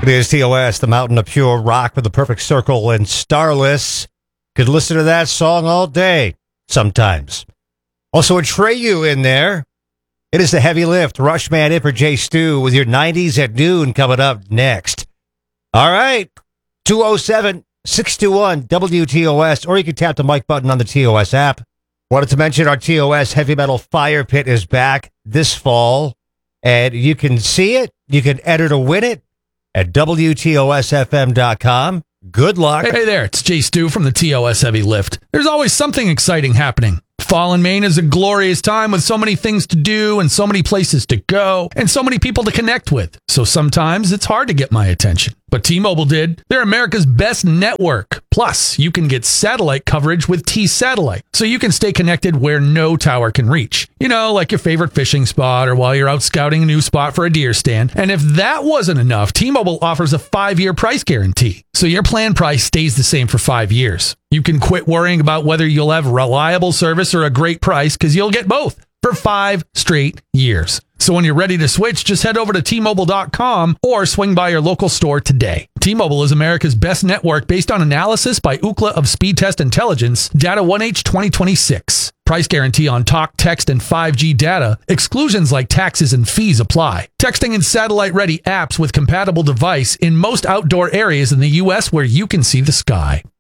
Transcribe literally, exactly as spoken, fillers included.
It is T O S, the mountain of pure rock with the perfect circle and starless. Could listen to that song all day, sometimes. Also, Atreyu in there. It is the heavy lift. Rushman in for Jay Stu with your nineties at noon coming up next. All right. two oh seven, six two one, W T O S, or you can tap the mic button on the T O S app. Wanted to mention our T O S Heavy Metal Fire Pit is back this fall, and you can see it. You can enter to win it at W T O S F M dot com. Good luck. Hey there, it's Jay Stu from the T O S Heavy Lift. There's always something exciting happening. Fall in Maine is a glorious time with so many things to do and so many places to go and so many people to connect with. So sometimes it's hard to get my attention. But T-Mobile did. They're America's best network. Plus, you can get satellite coverage with T-Satellite, so you can stay connected where no tower can reach. You know, like your favorite fishing spot or while you're out scouting a new spot for a deer stand. And if that wasn't enough, T-Mobile offers a five-year price guarantee, so your plan price stays the same for five years. You can quit worrying about whether you'll have reliable service or a great price, because you'll get both for five straight years. So when you're ready to switch, just head over to T Mobile dot com or swing by your local store today. T-Mobile is America's best network based on analysis by Ookla of Speed Test Intelligence, data one H twenty twenty-six. Price guarantee on talk, text, and five G data. Exclusions like taxes and fees apply. Texting and satellite-ready apps with compatible device in most outdoor areas in the U S where you can see the sky.